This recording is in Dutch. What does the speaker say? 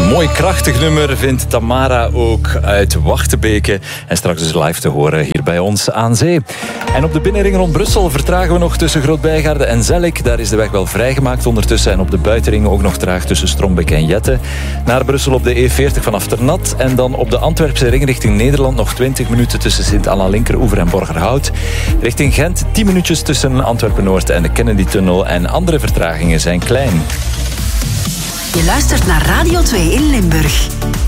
Mooi krachtig nummer vindt Tamara ook uit Wachtebeke. En straks dus live te horen hier bij ons aan zee. En op de binnenring rond Brussel vertragen we nog tussen Groot-Bijgaarde en Zellik. Daar is de weg wel vrijgemaakt ondertussen. En op de buitenring ook nog traag tussen Strombeek en Jette. Naar Brussel op de E40 vanaf Ternat. En dan op de Antwerpse ring richting Nederland nog 20 minuten tussen Sint-Anna-Linkeroever en Borgerhout. Richting Gent 10 minuutjes tussen Antwerpen-Noord en de Kennedy-tunnel. En andere vertragingen zijn klein. Je luistert naar Radio 2 in Limburg.